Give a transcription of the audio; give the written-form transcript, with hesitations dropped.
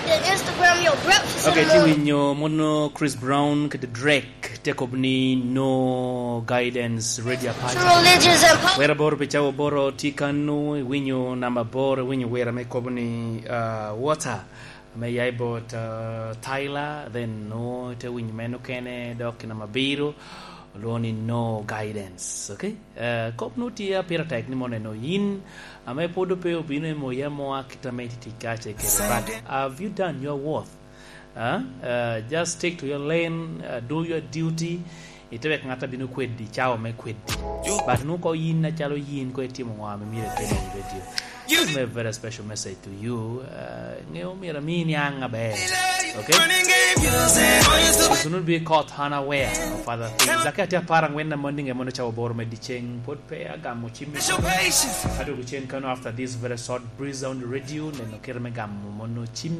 the Instagram your breakfast. Okay, Tiwinyo mono Chris Brown ke Drake take obni no guidance radio party. Religions and Wera bor pecha boro tikanu winyo number bor winyo wera me kobni water. May I bought Tyler then no te winyo meno kene dok na mabiro. Loni no guidance, okay? Kopno tia piratek ni mone no yin. Ame podo pe obino mo yamo akitameti tikache kere. But have you done your worth? Just stick to your lane, do your duty. Itewe ngata binu kwedi, chao me kwedi. But nuko yin na chalo yin ko eti mo ame mire kene radio. This is a very special message to you. Ngeo mira mini anga be. Okay? You should not be caught unaware of other things. Zakati parang when the morning emono cha obor medicheng pot pe agam chimi. Ado kuchen kano after this very short breeze on the radio neno kerme gam mono chimi.